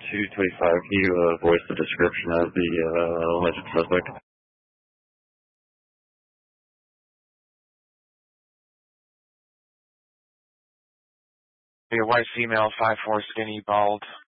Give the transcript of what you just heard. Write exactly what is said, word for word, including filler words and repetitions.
two twenty-five. Can you uh, voice the description of the uh, alleged suspect? A white female, five four, skinny, bald.